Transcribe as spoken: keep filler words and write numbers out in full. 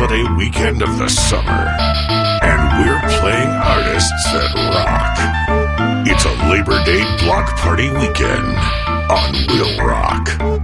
holiday weekend of the summer, and we're playing artists that rock. It's a Labor Day block party weekend on Will Rock.